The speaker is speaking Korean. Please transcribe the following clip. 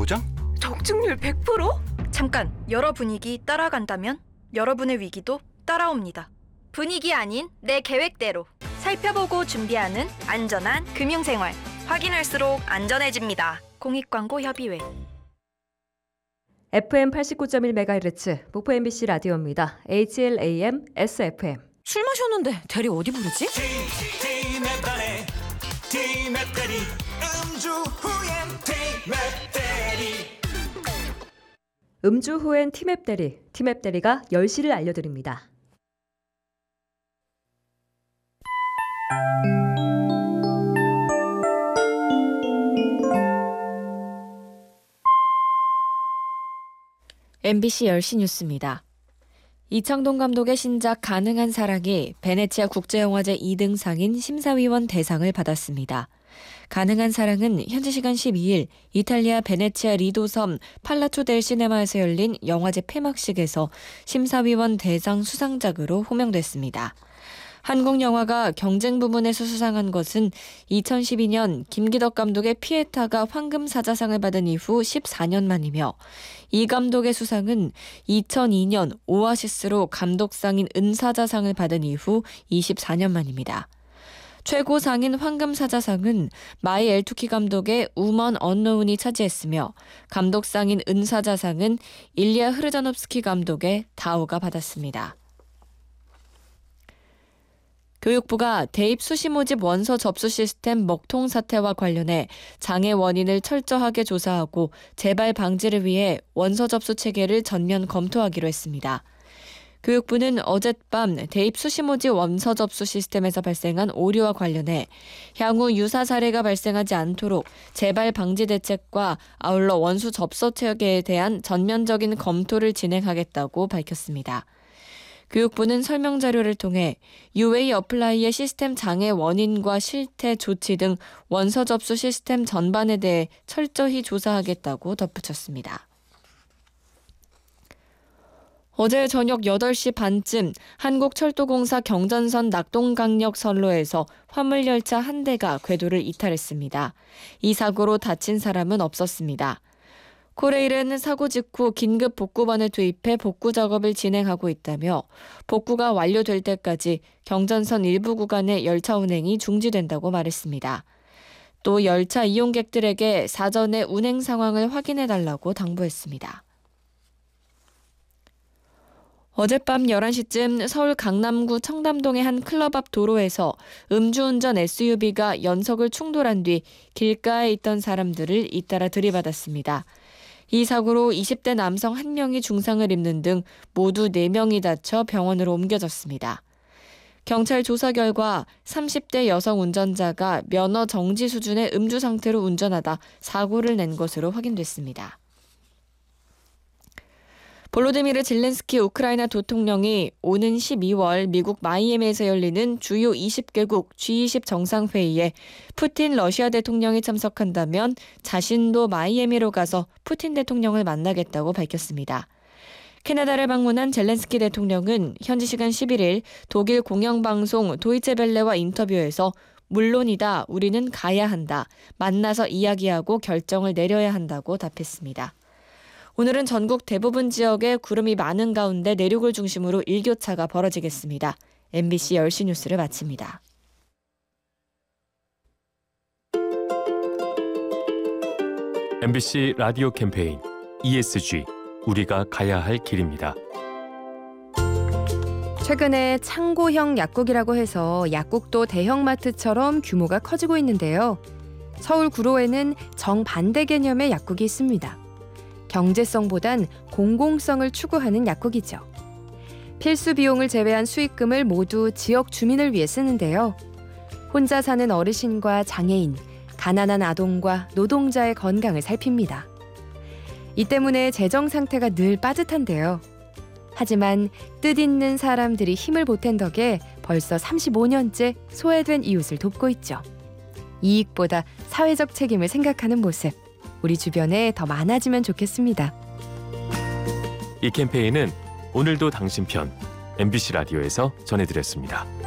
보장? 적중률 100%? 잠깐, 여러 분위기 따라간다면 여러분의 위기도 따라옵니다. 분위기 아닌 내 계획대로 살펴보고 준비하는 안전한 금융생활. 확인할수록 안전해집니다. 공익광고협의회. FM 89.1MHz 목포 MBC 라디오입니다. HLAM SFM. 술 마셨는데 대리 어디 부르지? 음주 후엔 티맵 대리. 티맵 대리가 10시를 알려드립니다. MBC 10시 뉴스입니다. 이창동 감독의 신작 가능한 사랑이 베네치아 국제영화제 2등상인 심사위원 대상을 받았습니다. 가능한 사랑은 현지 시간 12일 이탈리아 베네치아 리도섬 팔라초 델 시네마에서 열린 영화제 폐막식에서 심사위원 대상 수상작으로 호명됐습니다. 한국 영화가 경쟁 부문에서 수상한 것은 2012년 김기덕 감독의 피에타가 황금사자상을 받은 이후 14년 만이며 이 감독의 수상은 2002년 오아시스로 감독상인 은사자상을 받은 이후 24년 만입니다. 최고상인 황금사자상은 마이 엘투키 감독의 우먼 언노운이 차지했으며 감독상인 은사자상은 일리아 흐르자노프스키 감독의 다오가 받았습니다. 교육부가 대입 수시 모집 원서 접수 시스템 먹통 사태와 관련해 장애 원인을 철저하게 조사하고 재발 방지를 위해 원서 접수 체계를 전면 검토하기로 했습니다. 교육부는 어젯밤 대입 수시 모집 원서 접수 시스템에서 발생한 오류와 관련해 향후 유사 사례가 발생하지 않도록 재발 방지 대책과 아울러 원수 접수 체계에 대한 전면적인 검토를 진행하겠다고 밝혔습니다. 교육부는 설명 자료를 통해 UA 어플라이의 시스템 장애 원인과 실태 조치 등 원서 접수 시스템 전반에 대해 철저히 조사하겠다고 덧붙였습니다. 어제 저녁 8시 반쯤 한국철도공사 경전선 낙동강역 선로에서 화물열차 한 대가 궤도를 이탈했습니다. 이 사고로 다친 사람은 없었습니다. 코레일은 사고 직후 긴급 복구반을 투입해 복구 작업을 진행하고 있다며 복구가 완료될 때까지 경전선 일부 구간의 열차 운행이 중지된다고 말했습니다. 또 열차 이용객들에게 사전에 운행 상황을 확인해달라고 당부했습니다. 어젯밤 11시쯤 서울 강남구 청담동의 한 클럽 앞 도로에서 음주운전 SUV가 연석을 충돌한 뒤 길가에 있던 사람들을 잇따라 들이받았습니다. 이 사고로 20대 남성 1명이 중상을 입는 등 모두 4명이 다쳐 병원으로 옮겨졌습니다. 경찰 조사 결과 30대 여성 운전자가 면허 정지 수준의 음주 상태로 운전하다 사고를 낸 것으로 확인됐습니다. 볼로디미르 질렌스키 우크라이나 대통령이 오는 12월 미국 마이애미에서 열리는 주요 20개국 G20 정상회의에 푸틴 러시아 대통령이 참석한다면 자신도 마이애미로 가서 푸틴 대통령을 만나겠다고 밝혔습니다. 캐나다를 방문한 젤렌스키 대통령은 현지 시간 11일 독일 공영방송 도이체벨레와 인터뷰에서 물론이다, 우리는 가야 한다, 만나서 이야기하고 결정을 내려야 한다고 답했습니다. 오늘은 전국 대부분 지역에 구름이 많은 가운데 내륙을 중심으로 일교차가 벌어지겠습니다. MBC 10시 뉴스를 마칩니다. MBC 라디오 캠페인 ESG, 우리가 가야 할 길입니다. 최근에 창고형 약국이라고 해서 약국도 대형마트처럼 규모가 커지고 있는데요. 서울 구로에는 정반대 개념의 약국이 있습니다. 경제성보단 공공성을 추구하는 약국이죠. 필수 비용을 제외한 수익금을 모두 지역 주민을 위해 쓰는데요. 혼자 사는 어르신과 장애인, 가난한 아동과 노동자의 건강을 살핍니다. 이 때문에 재정 상태가 늘 빠듯한데요. 하지만 뜻있는 사람들이 힘을 보탠 덕에 벌써 35년째 소외된 이웃을 돕고 있죠. 이익보다 사회적 책임을 생각하는 모습, 우리 주변에 더 많아지면 좋겠습니다. 이 캠페인은 오늘도 당신 편 MBC 라디오에서 전해드렸습니다.